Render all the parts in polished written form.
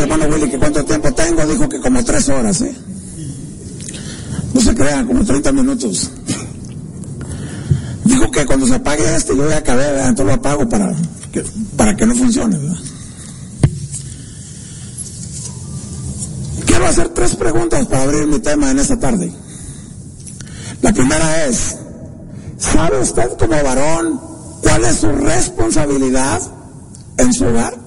hermano Willy que cuánto tiempo tengo, dijo que como 3 horas, no se crean, como 30 minutos. Dijo que cuando se apague yo ya acabé, ¿verdad? Entonces lo apago para que no funcione, ¿verdad? Quiero hacer 3 preguntas para abrir mi tema en esta tarde. La primera es, ¿sabe usted como varón cuál es su responsabilidad en su hogar?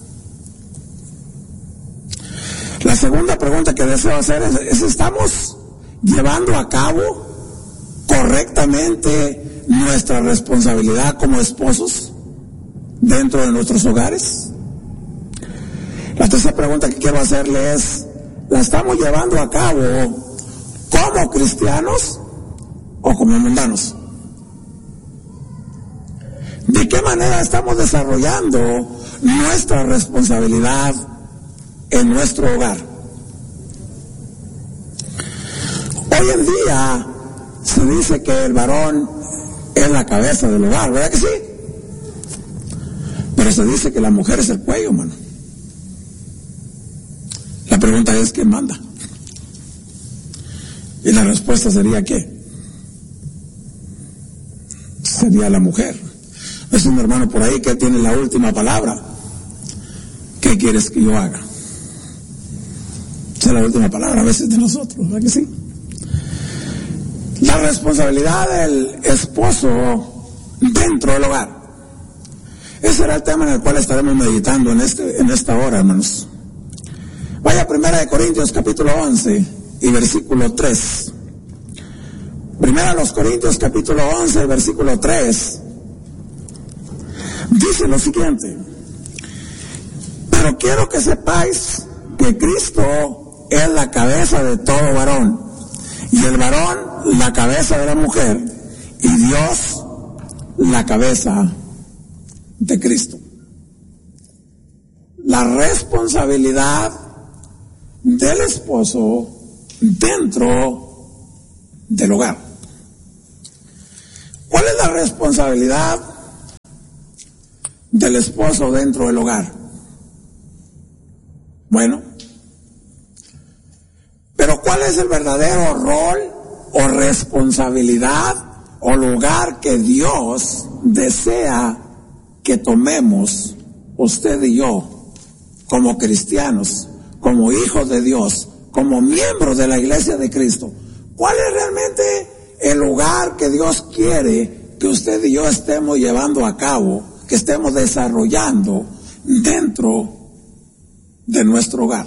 La segunda pregunta que deseo hacer es ¿estamos llevando a cabo correctamente nuestra responsabilidad como esposos dentro de nuestros hogares? La tercera pregunta que quiero hacerle es, ¿la estamos llevando a cabo como cristianos o como mundanos? ¿De qué manera estamos desarrollando nuestra responsabilidad en nuestro hogar? Hoy en día se dice que el varón es la cabeza del hogar, ¿verdad que sí? Pero se dice que la mujer es el cuello, mano. La pregunta es, ¿quién manda? Y la respuesta sería, ¿qué? Sería la mujer. Es un hermano por ahí que tiene la última palabra. ¿Qué quieres que yo haga? Esa es la última palabra a veces de nosotros, ¿verdad que sí? La responsabilidad del esposo dentro del hogar. Ese será el tema en el cual estaremos meditando en esta hora, hermanos. Vaya a 1 Corintios capítulo 11 y versículo 3. 1 Corintios capítulo 11, versículo 3. Dice lo siguiente: pero quiero que sepáis que Cristo es la cabeza de todo varón, y el varón la cabeza de la mujer, y Dios la cabeza de Cristo. La responsabilidad del esposo dentro del hogar. ¿Cuál es la responsabilidad del esposo dentro del hogar? Bueno, pero ¿cuál es el verdadero rol o responsabilidad o lugar que Dios desea que tomemos usted y yo como cristianos, como hijos de Dios, como miembros de la iglesia de Cristo? ¿Cuál es realmente el lugar que Dios quiere que usted y yo estemos llevando a cabo, que estemos desarrollando dentro de nuestro hogar?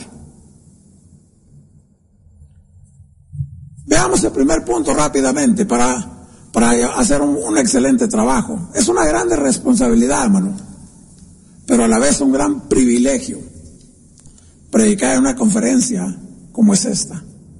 Veamos el primer punto rápidamente para hacer un excelente trabajo. Es una grande responsabilidad, hermano, pero a la vez un gran privilegio predicar en una conferencia como es esta.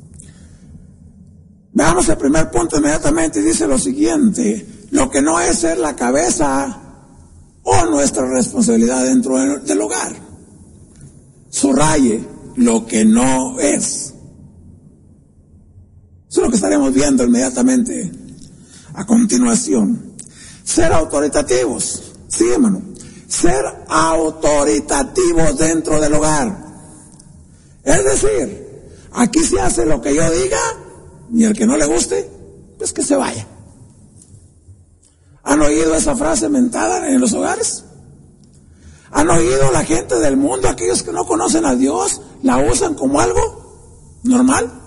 Veamos el primer punto inmediatamente y dice lo siguiente: lo que no es ser la cabeza o nuestra responsabilidad dentro del hogar. Subraye lo que no es. Eso es lo que estaremos viendo inmediatamente a continuación. Ser autoritativos. Sí, hermano. Ser autoritativos dentro del hogar. Es decir, aquí se hace lo que yo diga y el que no le guste, pues que se vaya. ¿Han oído esa frase mentada en los hogares? ¿Han oído la gente del mundo, aquellos que no conocen a Dios, la usan como algo normal?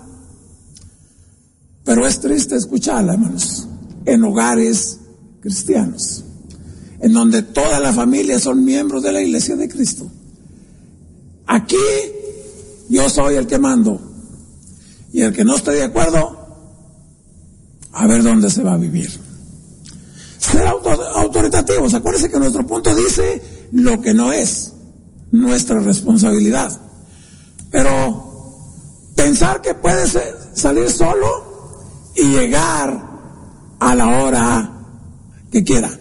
Pero es triste escucharla, hermanos, en hogares cristianos, en donde toda la familia son miembros de la iglesia de Cristo. Aquí yo soy el que mando, y el que no esté de acuerdo, a ver dónde se va a vivir. Ser autoritativos. Acuérdense que nuestro punto dice lo que no es nuestra responsabilidad. Pero pensar que puede salir solo y llegar a la hora que quiera,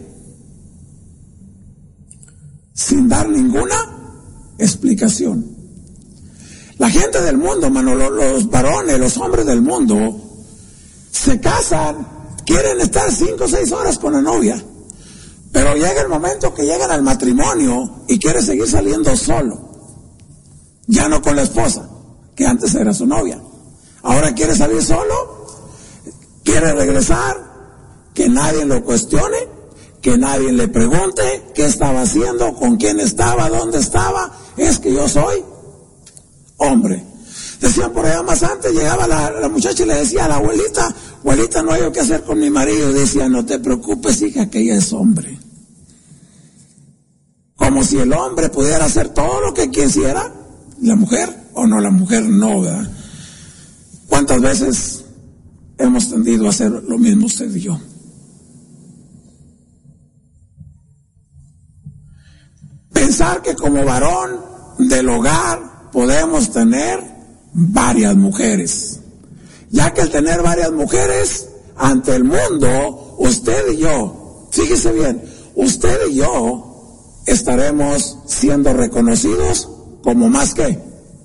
sin dar ninguna explicación. La gente del mundo, hermano, los varones, los hombres del mundo, se casan, quieren estar 5 o 6 horas con la novia, pero llega el momento que llegan al matrimonio y quiere seguir saliendo solo. Ya no con la esposa, que antes era su novia. Ahora quiere salir solo, quiere regresar, que nadie lo cuestione, que nadie le pregunte qué estaba haciendo, con quién estaba, dónde estaba. Es que yo soy hombre. Decían por allá más antes, llegaba la muchacha y le decía a la abuelita, abuelita, no hay qué hacer con mi marido. Y decía, no te preocupes, hija, que ella es hombre. Como si el hombre pudiera hacer todo lo que quisiera, la mujer, o no, la mujer no, ¿verdad? ¿Cuántas veces hemos tendido a hacer lo mismo usted y yo? Pensar que como varón del hogar podemos tener varias mujeres, ya que al tener varias mujeres ante el mundo, usted y yo, fíjese bien, usted y yo estaremos siendo reconocidos como más que,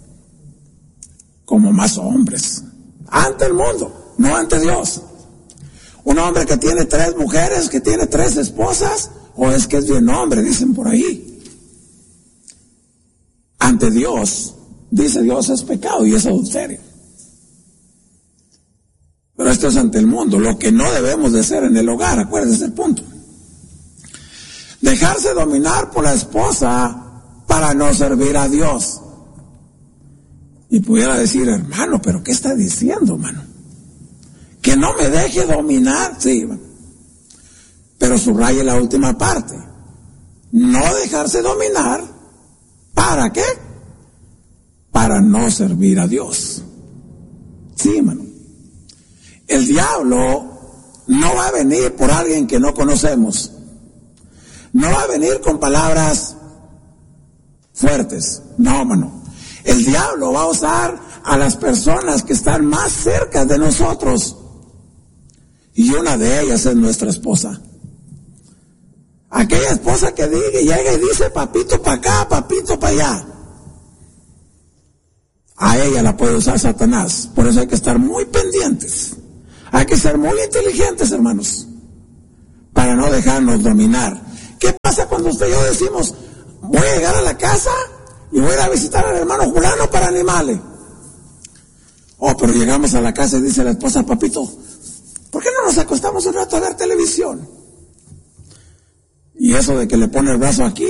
como más hombres, ante el mundo, no ante Dios. Un hombre que tiene 3 mujeres, que tiene 3 esposas, o es que es bien hombre, dicen por ahí. Ante Dios, dice Dios, es pecado y es adulterio. Pero esto es ante el mundo, lo que no debemos de ser en el hogar, acuérdense el punto. Dejarse dominar por la esposa para no servir a Dios. Y pudiera decir, hermano, ¿pero qué está diciendo, hermano? Que no me deje dominar, sí, pero subraye la última parte. No dejarse dominar, ¿para qué? Para no servir a Dios. Sí, hermano. El diablo no va a venir por alguien que no conocemos. No va a venir con palabras fuertes. No, hermano. El diablo va a usar a las personas que están más cerca de nosotros. Y una de ellas es nuestra esposa. Aquella esposa que llega y dice papito para acá, papito para allá. A ella la puede usar Satanás. Por eso hay que estar muy pendientes. Hay que ser muy inteligentes, hermanos, para no dejarnos dominar. ¿Qué pasa cuando usted y yo decimos, voy a llegar a la casa y voy a ir a visitar al hermano Julano para animarle? Oh, pero llegamos a la casa y dice la esposa, papito, ¿por qué no nos acostamos un rato a ver televisión? Y eso de que le pone el brazo aquí,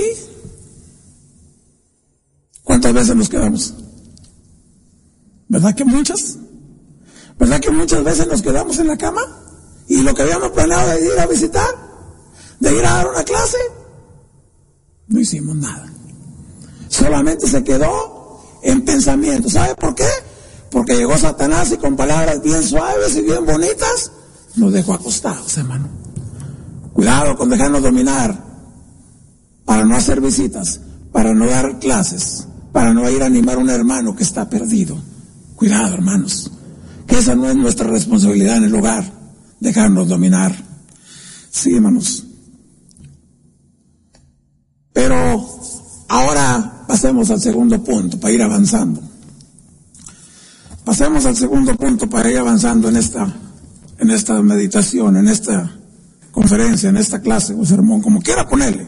¿cuántas veces nos quedamos? ¿Verdad que muchas? ¿Verdad que muchas veces nos quedamos en la cama? Y lo que habíamos planeado de ir a visitar, de ir a dar una clase, no hicimos nada. Solamente se quedó en pensamiento. ¿Sabe por qué? Porque llegó Satanás y con palabras bien suaves y bien bonitas nos dejó acostados, hermano. Cuidado con dejarnos dominar, para no hacer visitas, para no dar clases, para no ir a animar a un hermano que está perdido. Cuidado, hermanos, que esa no es nuestra responsabilidad en el hogar, dejarnos dominar. Sí, hermanos. Pero ahora pasemos al segundo punto para ir avanzando. Pasemos al segundo punto para ir avanzando en esta meditación, en esta conferencia, en esta clase o sermón, como quiera ponerle.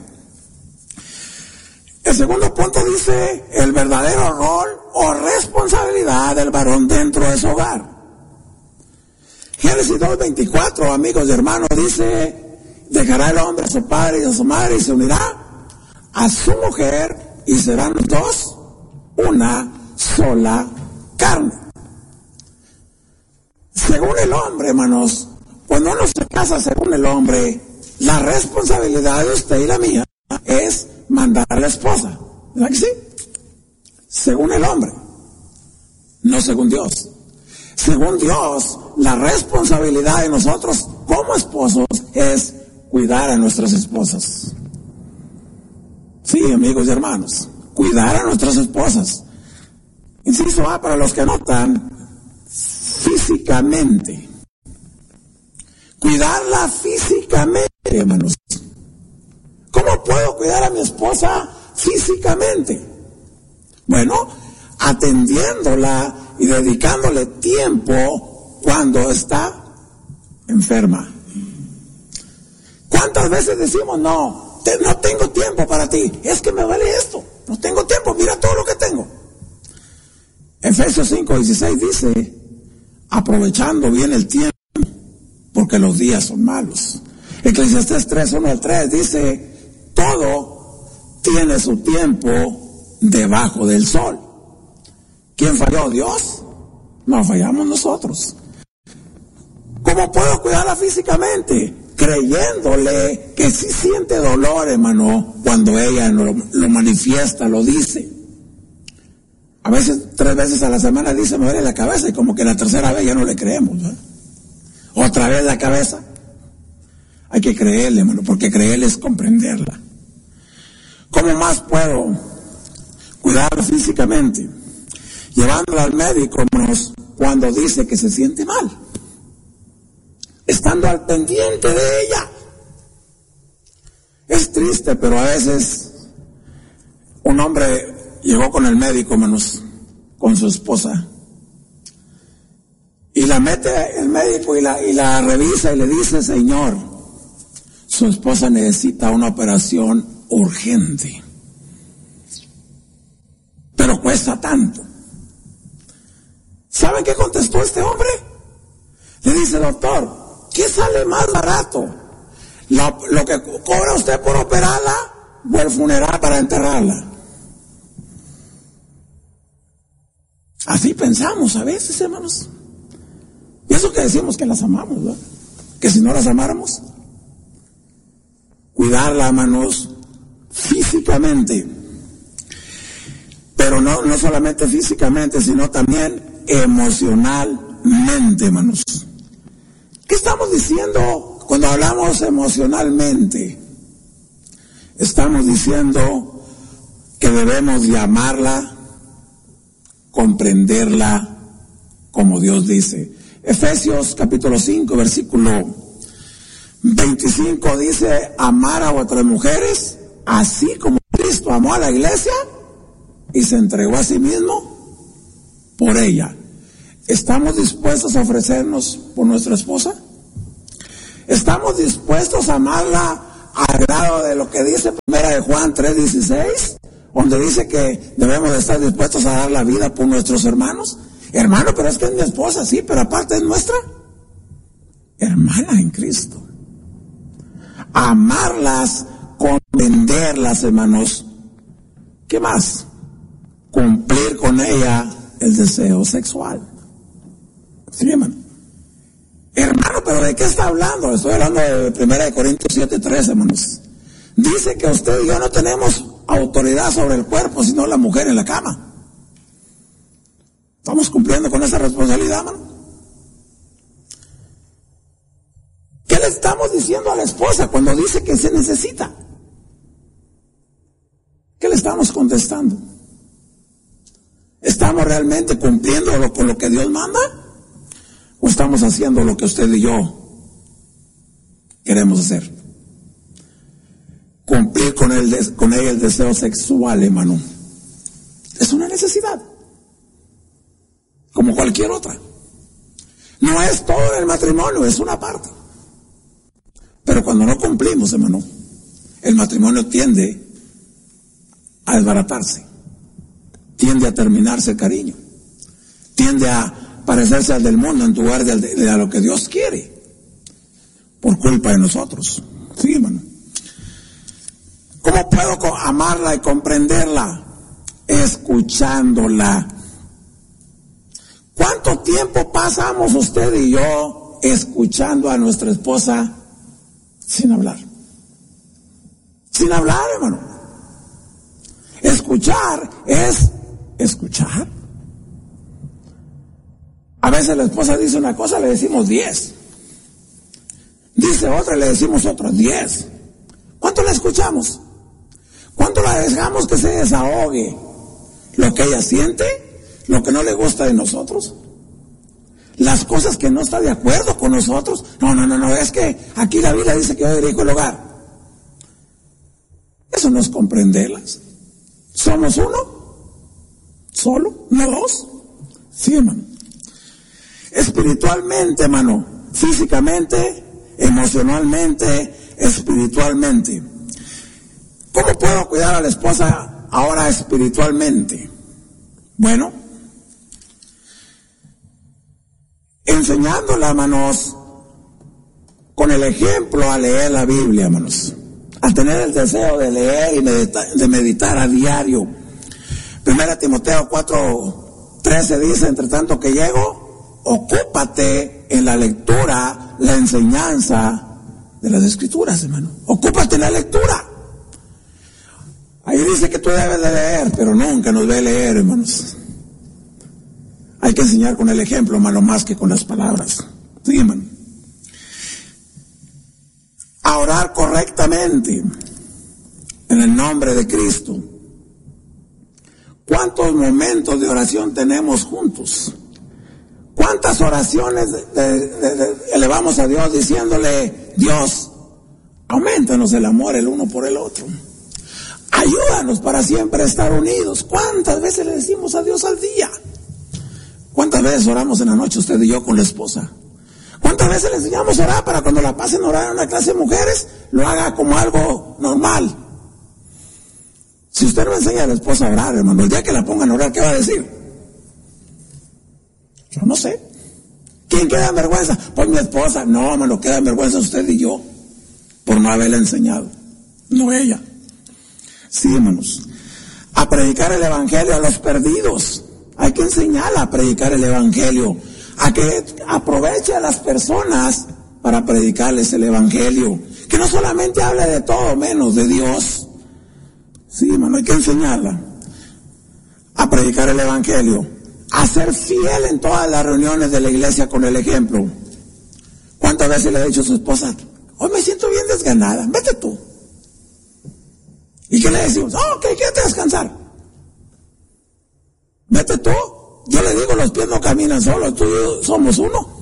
El segundo punto dice el verdadero rol o responsabilidad del varón dentro de su hogar. Génesis 2:24, amigos y hermanos, dice, dejará el hombre a su padre y a su madre y se unirá a su mujer y serán los dos una sola carne. Según el hombre, hermanos, cuando uno se casa según el hombre, la responsabilidad de usted y la mía es mandar a la esposa. ¿Verdad que sí? Según el hombre, no según Dios. Según Dios, la responsabilidad de nosotros como esposos es cuidar a nuestras esposas. Sí, amigos y hermanos, cuidar a nuestras esposas. Inciso A, para los que notan, físicamente. Cuidarla físicamente, hermanos. ¿Cómo puedo cuidar a mi esposa físicamente? Bueno, atendiéndola y dedicándole tiempo cuando está enferma. ¿Cuántas veces decimos, no tengo tiempo para ti? Es que me vale esto, no tengo tiempo, mira todo lo que tengo. Efesios 5:16 dice, aprovechando bien el tiempo, porque los días son malos. Eclesiastés 3:1-3 dice, todo tiene su tiempo debajo del sol. ¿Quién falló? ¿Dios? No, fallamos nosotros. ¿Cómo puedo cuidarla físicamente? Creyéndole que sí siente dolor, hermano, cuando ella lo manifiesta, lo dice. A veces 3 veces a la semana dice, me duele la cabeza, y como que la tercera vez ya no le creemos, ¿eh? Otra vez la cabeza. Hay que creerle, hermano, porque creerle es comprenderla. ¿Cómo más puedo cuidarla físicamente? Llevándola al médico, hermanos, cuando dice que se siente mal. Estando al pendiente de ella. Es triste, pero a veces un hombre llegó con el médico, hermanos, con su esposa, y la mete el médico y la revisa y le dice, señor, su esposa necesita una operación urgente, pero cuesta tanto. ¿Saben qué contestó este hombre? Le dice, doctor, ¿qué sale más barato? ¿Lo que cobra usted por operarla o el funeral para enterrarla? Así pensamos a veces, hermanos. Y eso que decimos que las amamos, ¿verdad? Que si no las amáramos, cuidarla, hermanos, físicamente. Pero no solamente físicamente, sino también emocionalmente, hermanos. ¿Qué estamos diciendo cuando hablamos emocionalmente? Estamos diciendo que debemos de amarla, comprenderla como Dios dice. Efesios capítulo 5, versículo 25 dice, amar a vuestras mujeres, así como Cristo amó a la iglesia y se entregó a sí mismo por ella. ¿Estamos dispuestos a ofrecernos por nuestra esposa? ¿Estamos dispuestos a amarla al grado de lo que dice 1 Juan 3:16? Donde dice que debemos de estar dispuestos a dar la vida por nuestros hermanos. Hermano, pero es que es mi esposa, sí, pero aparte es nuestra hermana en Cristo. Amarlas, comprenderlas, hermanos. ¿Qué más? Cumplir con ella el deseo sexual. Sí, hermano. Hermano, pero ¿de qué está hablando? Estoy hablando de 1 Corintios 7:13, hermanos. Dice que usted y yo no tenemos autoridad sobre el cuerpo, sino la mujer en la cama. ¿Estamos cumpliendo con esa responsabilidad, hermano? ¿Qué le estamos diciendo a la esposa cuando dice que se necesita? ¿Qué le estamos contestando? ¿Estamos realmente cumpliendo con lo que Dios manda? ¿O estamos haciendo lo que usted y yo queremos hacer? Cumplir con ella el deseo sexual, hermano, es una necesidad, como cualquier otra. No es todo en el matrimonio, es una parte. Pero cuando no cumplimos, hermano, el matrimonio tiende a desbaratarse, tiende a terminarse el cariño, tiende a parecerse al del mundo en lugar de a lo que Dios quiere, por culpa de nosotros. Sí, hermano. ¿Cómo puedo amarla y comprenderla? Escuchándola. ¿Cuánto tiempo pasamos usted y yo escuchando a nuestra esposa sin hablar? Sin hablar, hermano. Escuchar es escuchar. A veces la esposa dice una cosa, le decimos 10. Dice otra, le decimos otras 10. ¿Cuánto la escuchamos? ¿Cuánto la dejamos que se desahogue? Lo que ella siente, lo que no le gusta de nosotros, las cosas que no está de acuerdo con nosotros. No, es que aquí la Biblia dice que yo dirijo el hogar. Eso no es comprenderlas. ¿Somos uno? ¿Solo? ¿No dos? Sí, hermano. Espiritualmente, hermano, físicamente, emocionalmente, espiritualmente. ¿Cómo puedo cuidar a la esposa ahora espiritualmente? Bueno, enseñándola, hermanos, con el ejemplo a leer la Biblia, hermanos, a tener el deseo de leer y de meditar a diario. 1 Timoteo 4:13 dice: entre tanto que llego, ocúpate en la lectura, la enseñanza de las Escrituras, hermano. Ocúpate en la lectura. Ahí dice que tú debes de leer, pero nunca nos ve leer, hermanos. Hay que enseñar con el ejemplo, hermano, más que con las palabras. Sí, hermano. A orar correctamente en el nombre de Cristo. ¿Cuántos momentos de oración tenemos juntos? ¿Cuántas oraciones elevamos a Dios diciéndole: Dios, aumentanos el amor el uno por el otro? Ayúdanos para siempre estar unidos. ¿Cuántas veces le decimos a Dios al día? ¿Cuántas veces oramos en la noche usted y yo con la esposa? ¿Cuántas veces le enseñamos a orar para cuando la pasen a orar en una clase de mujeres, lo haga como algo normal? Si usted no enseña a la esposa a orar, hermano, el día que la pongan a orar, ¿qué va a decir? Yo no sé. ¿Quién queda en vergüenza? Pues mi esposa. No, hermano, queda en vergüenza usted y yo por no haberle enseñado, no ella. Sí, hermanos, a predicar el evangelio a los perdidos. Hay que enseñarla a predicar el evangelio, a que aproveche a las personas para predicarles el evangelio, que no solamente hable de todo menos de Dios. Sí, hermano, hay que enseñarla a predicar el evangelio, a ser fiel en todas las reuniones de la iglesia con el ejemplo. ¿Cuántas veces le ha dicho a su esposa: hoy me siento bien desganada, vete tú? ¿Y qué le decimos? Ok, quédate a descansar. Vete tú. Yo le digo, los pies no caminan solos, tú y yo somos uno.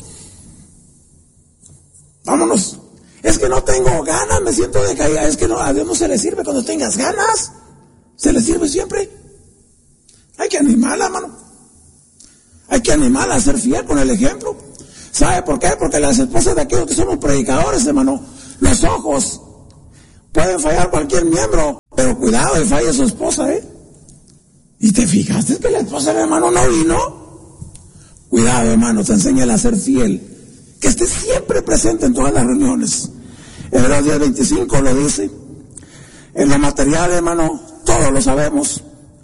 Vámonos. Es que no tengo ganas, me siento decaída. Es que no, a Dios no se le sirve cuando tengas ganas. Se le sirve siempre. Hay que animarla, hermano. Hay que animarla a ser fiel con el ejemplo. ¿Sabe por qué? Porque las esposas de aquellos que somos predicadores, hermano, los ojos pueden fallar cualquier miembro, pero cuidado de falle su esposa, ¿Y te fijaste que la esposa del hermano no vino? Cuidado, hermano, te enseña a ser fiel, que esté siempre presente en todas las reuniones. Hebreos 10:25 lo dice. En lo material, hermano, todos lo sabemos.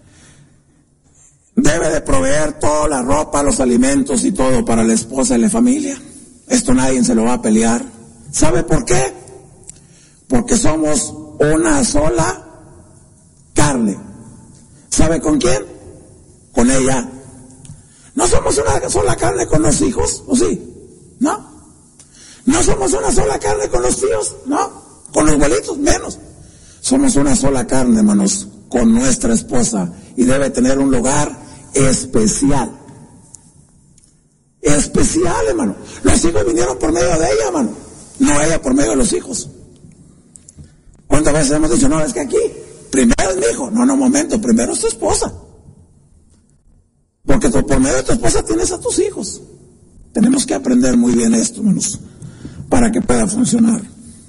Debe de proveer toda la ropa, los alimentos y todo para la esposa y la familia. Esto nadie se lo va a pelear. ¿Sabe por qué? Porque somos una sola carne. ¿Sabe con quién? Con ella. ¿No somos una sola carne con los hijos? ¿O sí? ¿No? ¿No somos una sola carne con los tíos? ¿No? ¿Con los abuelitos? Menos. Somos una sola carne, hermanos, con nuestra esposa, y debe tener un lugar especial. Especial, hermano. Los hijos vinieron por medio de ella, hermano, no ella por medio de los hijos. ¿Cuántas veces hemos dicho: no, es que aquí primero es mi hijo? No, momento, primero es tu esposa. Porque por medio de tu esposa tienes a tus hijos. Tenemos que aprender muy bien esto, hermanos, para que pueda funcionar.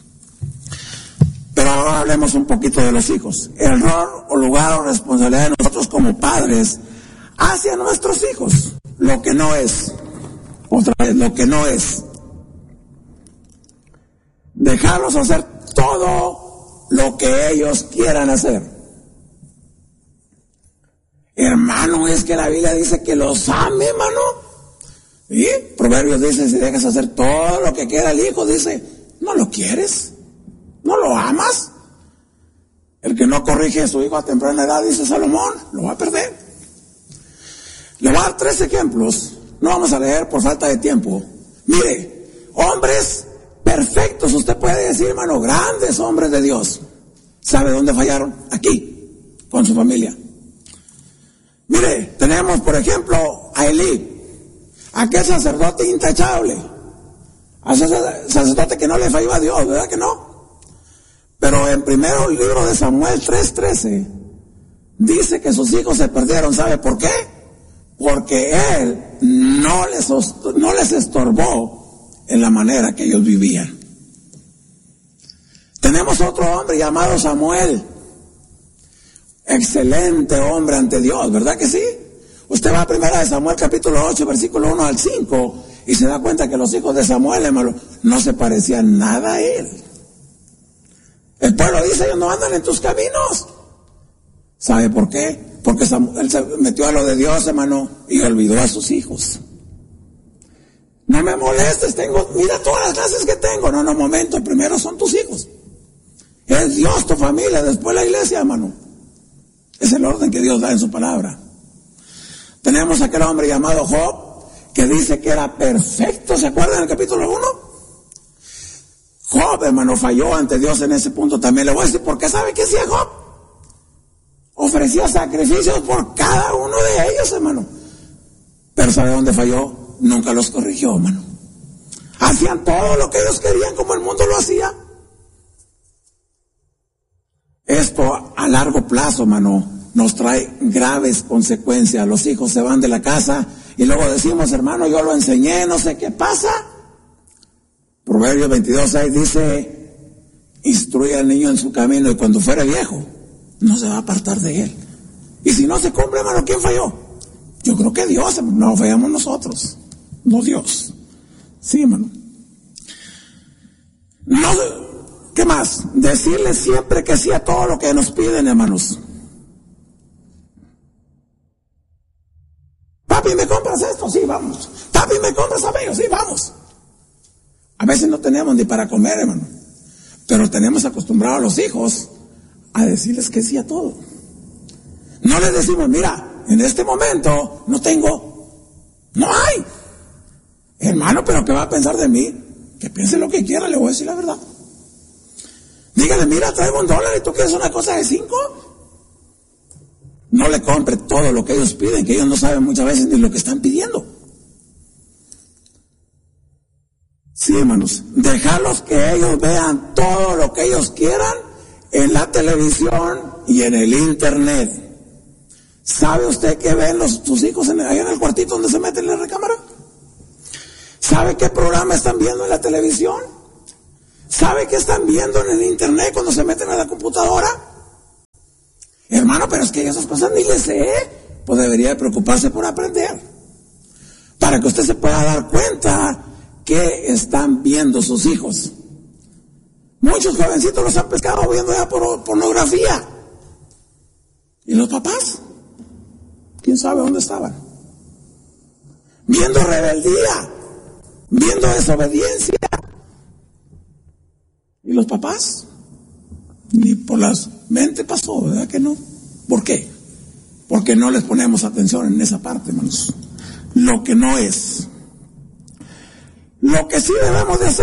Pero ahora hablemos un poquito de los hijos. El rol o lugar o responsabilidad de nosotros como padres hacia nuestros hijos. Lo que no es. Otra vez, lo que no es. Dejarlos hacer todo lo que ellos quieran hacer. Hermano, es que la Biblia dice que los ame, hermano. ¿Y? Proverbios dice: si dejas hacer todo lo que quiera el hijo, dice, no lo quieres, no lo amas. El que no corrige a su hijo a temprana edad, dice Salomón, lo va a perder. Le voy a dar 3 ejemplos. No vamos a leer por falta de tiempo. Mire, hombres perfectos, usted puede decir, hermano, grandes hombres de Dios. ¿Sabe dónde fallaron? Aquí, con su familia. Mire, tenemos por ejemplo a Elí, aquel sacerdote intachable, sacerdote que no le falló a Dios, ¿verdad que no? Pero en primero el libro de Samuel 3:13 dice que sus hijos se perdieron. ¿Sabe por qué? Porque él no les estorbó en la manera que ellos vivían. Tenemos otro hombre llamado Samuel. Excelente hombre ante Dios, ¿verdad que sí? Usted va a 1 Samuel capítulo 8, versículo 1 al 5, y se da cuenta que los hijos de Samuel, hermano, no se parecían nada a él. El pueblo dice, ellos no andan en tus caminos. ¿Sabe por qué? Porque Samuel se metió a lo de Dios, hermano, y olvidó a sus hijos. No me molestes, mira todas las clases que tengo. No, momento, primero son tus hijos. Es Dios, tu familia, después la iglesia, hermano. Es el orden que Dios da en su palabra. Tenemos a aquel hombre llamado Job, que dice que era perfecto. ¿Se acuerdan del capítulo 1? Job, hermano, falló ante Dios en ese punto también. Le voy a decir por qué. ¿Sabe qué hacía Job? Ofrecía sacrificios por cada uno de ellos, hermano. Pero ¿sabe dónde falló? Nunca los corrigió, hermano. Hacían todo lo que ellos querían como el mundo lo hacía. Esto a largo plazo, hermano, nos trae graves consecuencias. Los hijos se van de la casa y luego decimos, hermano, yo lo enseñé, no sé qué pasa. Proverbios 22:6 dice, instruye al niño en su camino y cuando fuere viejo, no se va a apartar de él. Y si no se cumple, hermano, ¿quién falló? Yo creo que Dios, no fallamos nosotros, no Dios. Sí, hermano. No, ¿qué más? Decirle siempre que sí a todo lo que nos piden, hermanos. Papi, ¿me compras esto? Sí, vamos. Papi, ¿me compras aquello? Sí, vamos. A veces no tenemos ni para comer, hermano. Pero tenemos acostumbrados a los hijos a decirles que sí a todo. No les decimos, mira, en este momento no tengo, no hay. Hermano, pero ¿qué va a pensar de mí? Que piense lo que quiera, le voy a decir la verdad. Dígale, mira, traigo $1 y tú quieres una cosa de 5. No le compre todo lo que ellos piden, que ellos no saben muchas veces ni lo que están pidiendo. Sí, hermanos, dejarlos que ellos vean todo lo que ellos quieran en la televisión y en el internet. ¿Sabe usted qué ven sus hijos allá en el cuartito donde se meten en la recámara? ¿Sabe qué programa están viendo en la televisión? ¿Sabe qué están viendo en el internet cuando se meten a la computadora? Hermano, pero es que esas cosas ni les sé. Pues debería de preocuparse por aprender. Para que usted se pueda dar cuenta que están viendo sus hijos. Muchos jovencitos los han pescado viendo ya pornografía. ¿Y los papás? ¿Quién sabe dónde estaban? Viendo rebeldía, viendo desobediencia. ¿Y los papás? Ni por las mente pasó, ¿verdad que no? ¿Por qué? Porque no les ponemos atención en esa parte, hermanos. Lo que no es. Lo que sí debemos de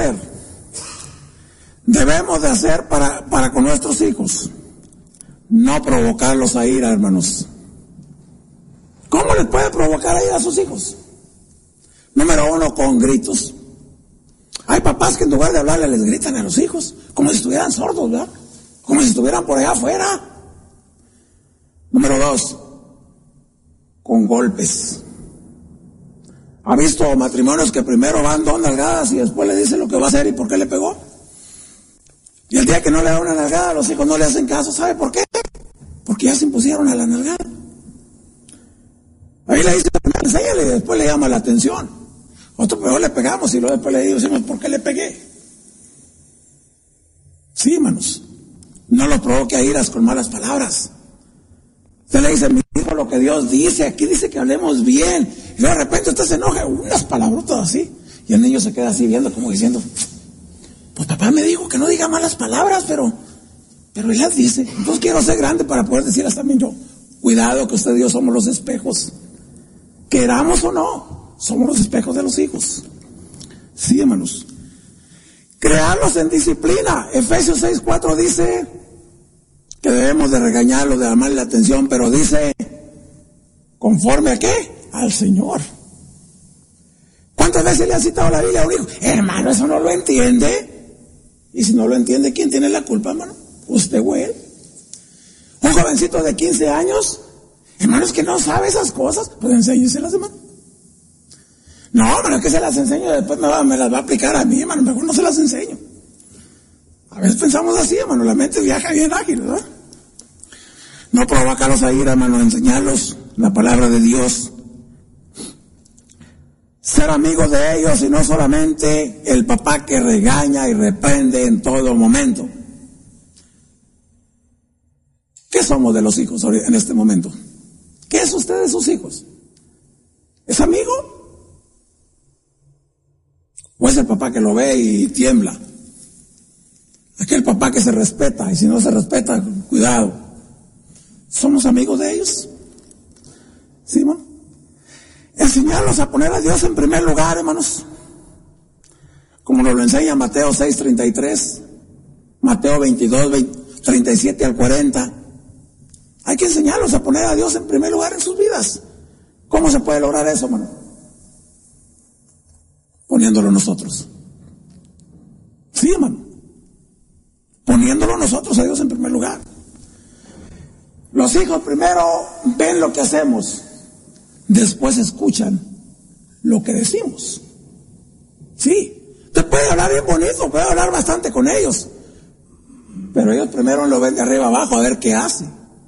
hacer para con nuestros hijos, no provocarlos a ira, hermanos. ¿Cómo les puede provocar a ira a sus hijos? Número 1, con gritos. Hay papás que en lugar de hablarle les gritan a los hijos, como si estuvieran sordos, ¿verdad? Como si estuvieran por allá afuera. Número 2, con golpes. ¿Ha visto matrimonios que primero van 2 nalgadas y después le dicen lo que va a hacer y por qué le pegó? Y el día que no le da una nalgada, los hijos no le hacen caso. ¿Sabe por qué? Porque ya se impusieron a la nalgada. Ahí le dice, enséñale, y después le llama la atención. Otro peor le pegamos y luego después le decimos, ¿por qué le pegué? Sí, hermanos. No lo provoque a iras con malas palabras. Usted le dice, mi hijo, lo que Dios dice, aquí dice que hablemos bien. Y de repente usted se enoja, unas palabrotas así. Y el niño se queda así viendo, como diciendo, pues papá me dijo que no diga malas palabras, pero él las dice. Entonces quiero ser grande para poder decirlas también yo. Cuidado, que usted y yo somos los espejos. Queramos o no, somos los espejos de los hijos. Sí, hermanos. Crearlos en disciplina. Efesios 6:4 dice que debemos de regañarlos, de llamarle la atención, pero dice, ¿conforme a qué? Al Señor. ¿Cuántas veces le han citado la Biblia a un hijo? Hermano, eso no lo entiende. Y si no lo entiende, ¿quién tiene la culpa, hermano? ¿Usted o él? Un jovencito de 15 años, hermano, es que no sabe esas cosas, pues enséñeselas, hermano. No, hermano, que se las enseño, después me las va a aplicar a mí, hermano, mejor no se las enseño. A veces pensamos así, hermano, la mente viaja bien ágil, ¿verdad? No provocarlos a ir, hermano, enseñarlos la palabra de Dios. ser amigo de ellos y no solamente el papá que regaña y reprende en todo momento. ¿Qué somos de los hijos en este momento? ¿Qué es usted de sus hijos? ¿Es amigo? ¿O es el papá que lo ve y tiembla? Aquel papá que se respeta, y si no se respeta, cuidado. ¿Somos amigos de ellos? ¿Sí, hermano? Enseñarlos a poner a Dios en primer lugar, hermanos. Como nos lo enseña Mateo 6:33, Mateo 22, 37 al 40. Hay que enseñarlos a poner a Dios en primer lugar en sus vidas. ¿Cómo se puede lograr eso, hermano? Poniéndolo nosotros. Sí, hermano. Poniéndolo nosotros a Dios en primer lugar. Los hijos primero ven lo que hacemos, después escuchan lo que decimos. Sí, usted puede hablar bien bonito, puede hablar bastante con ellos, pero ellos primero lo ven de arriba abajo a ver qué hace.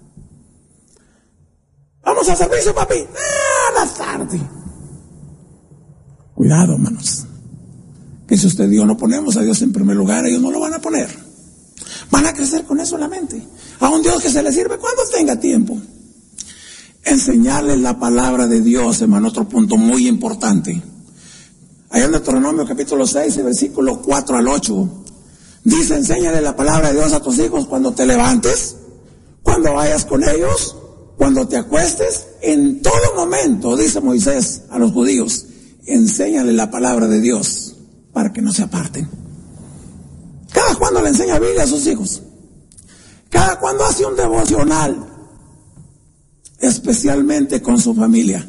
Vamos a servicio, papi. Más tarde. Cuidado, hermanos, que si usted y yo no ponemos a Dios en primer lugar, ellos no lo van a poner. Van a crecer con eso en la mente. A un Dios que se le sirve cuando tenga tiempo. Enseñarles la palabra de Dios, hermano, otro punto muy importante. Allá en Deuteronomio capítulo 6, versículo 4 al 8, dice: enséñale la palabra de Dios a tus hijos cuando te levantes, cuando vayas con ellos, cuando te acuestes, en todo momento, dice Moisés a los judíos, enséñale la palabra de Dios para que no se aparten. Cada cuando le enseña Biblia a sus hijos, cada cuando hace un devocional, especialmente con su familia.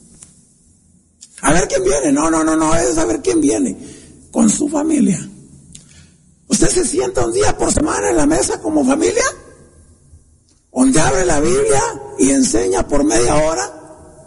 A ver quién viene. No, es a ver quién viene. Con su familia. ¿Usted se sienta un día por semana en la mesa como familia? Donde abre la Biblia y enseña por media hora.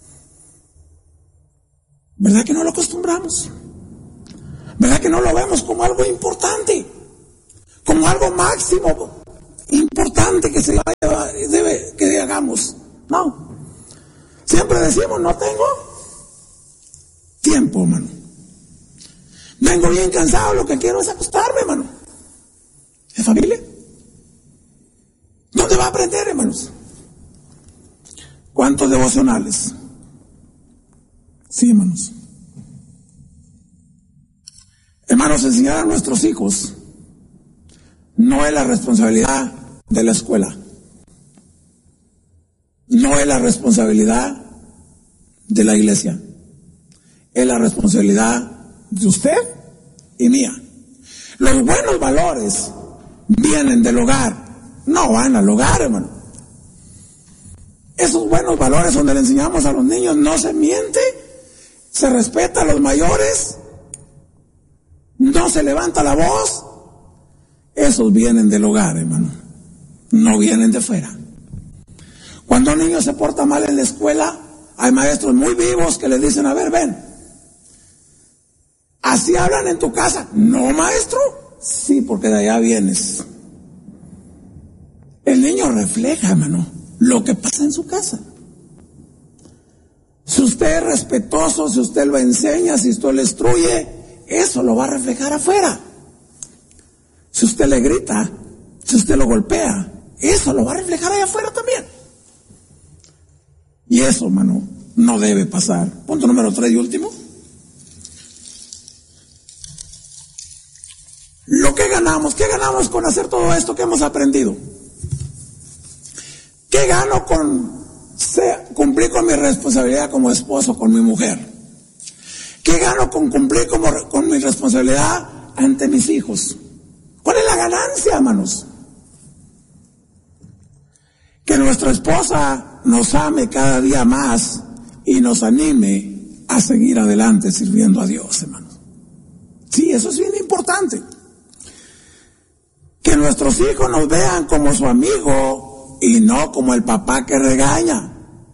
¿Verdad que no lo acostumbramos? ¿Verdad que no lo vemos como algo importante? Como algo máximo, importante que que hagamos. No. Siempre decimos, no tengo tiempo, hermano. Vengo bien cansado, lo que quiero es acostarme, hermano. ¿Es familia? ¿Dónde va a aprender, hermanos? ¿Cuántos devocionales? Sí, hermanos. Hermanos, enseñar a nuestros hijos no es la responsabilidad de la escuela. No es la responsabilidad de la iglesia. Es la responsabilidad de usted y mía. Los buenos valores vienen del hogar, no van al hogar, hermano. Esos buenos valores donde le enseñamos a los niños, no se miente, se respeta a los mayores, no se levanta la voz, esos vienen del hogar, hermano, no vienen de fuera. Cuando un niño se porta mal en la escuela, hay maestros muy vivos que le dicen: a ver, ven, ¿así hablan en tu casa? No, maestro. Sí, porque de allá vienes. El niño refleja, hermano, lo que pasa en su casa. Si usted es respetuoso, si usted lo enseña, si usted lo instruye, eso lo va a reflejar afuera. Si usted le grita, si usted lo golpea, eso lo va a reflejar allá afuera también. Y eso, hermano, no debe pasar. Punto número 3 y último. ¿Qué ganamos con hacer todo esto que hemos aprendido? ¿Qué gano con cumplir con mi responsabilidad como esposo con mi mujer? ¿Qué gano con cumplir con mi responsabilidad ante mis hijos? ¿Cuál es la ganancia, hermanos? Que nuestra esposa nos ame cada día más y nos anime a seguir adelante sirviendo a Dios, hermanos. Sí, eso es bien importante. Que nuestros hijos nos vean como su amigo y no como el papá que regaña.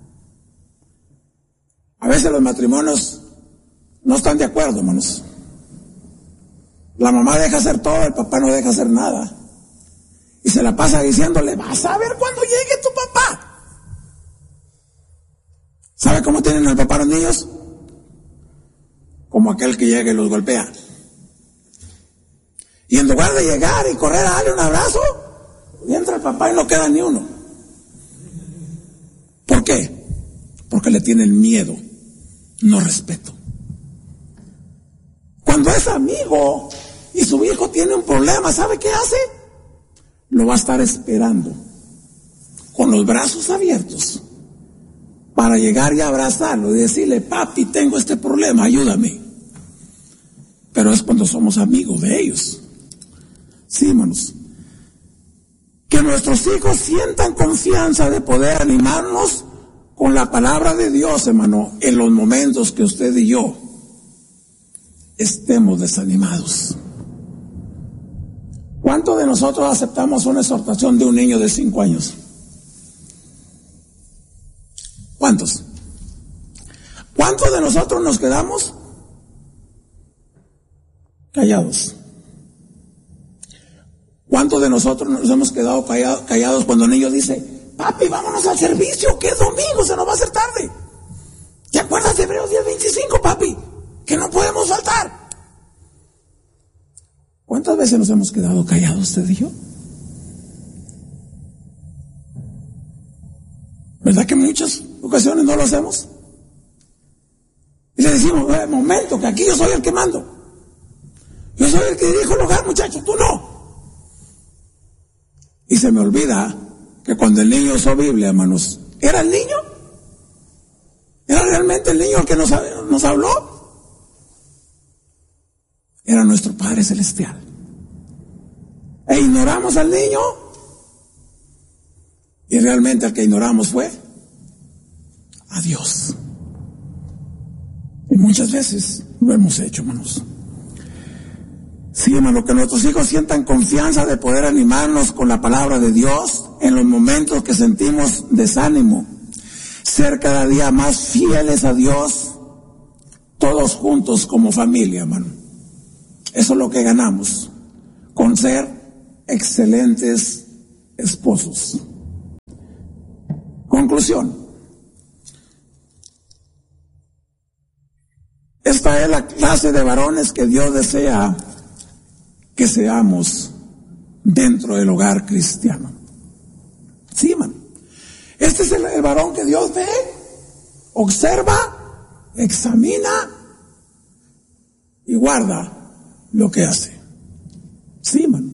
A veces los matrimonios no están de acuerdo, hermanos. La mamá deja hacer todo, el papá no deja hacer nada. Y se la pasa diciéndole: vas a ver cuando llegue tu papá. ¿Sabe cómo tienen al papá los niños? como aquel que llega y los golpea. Y en lugar de llegar y correr a darle un abrazo, y entra el papá y no queda ni uno. ¿Por qué? Porque le tienen miedo, no respeto. Cuando es amigo y su hijo tiene un problema, ¿sabe qué hace? Lo va a estar esperando con los brazos abiertos para llegar y abrazarlo y decirle: papi, tengo este problema, ayúdame. Pero es cuando somos amigos de ellos. Sí, hermanos. Que nuestros hijos sientan confianza de poder animarnos con la palabra de Dios, hermano, en los momentos que usted y yo estemos desanimados. ¿Cuántos de nosotros aceptamos una exhortación de un niño de 5 años? ¿Cuántos? ¿Cuántos de nosotros nos quedamos callados? ¿Cuántos de nosotros nos hemos quedado callados cuando el niño dice: papi, vámonos al servicio, que es domingo, se nos va a hacer tarde? ¿Te acuerdas de Hebreos 10:25, papi? Que no podemos faltar. ¿Cuántas veces nos hemos quedado callados, usted y yo? ¿Verdad que en muchas ocasiones no lo hacemos? Y le decimos: momento, que aquí yo soy el que mando. Yo soy el que dirijo el hogar, muchachos, tú no. Y se me olvida que cuando el niño usó Biblia, hermanos, ¿era el niño? ¿Era realmente el niño el que nos habló? Era nuestro Padre Celestial. E ignoramos al niño, y realmente el que ignoramos fue a Dios. Y muchas veces lo hemos hecho, hermanos. Sí, hermano, que nuestros hijos sientan confianza de poder animarnos con la palabra de Dios en los momentos que sentimos desánimo. Ser cada día más fieles a Dios, todos juntos como familia, hermano. Eso es lo que ganamos con ser excelentes esposos. Conclusión. Esta es la clase de varones que Dios desea que seamos dentro del hogar cristiano. Sí, man. Este es el varón que Dios ve, observa, examina y guarda lo que hace. Sí, man.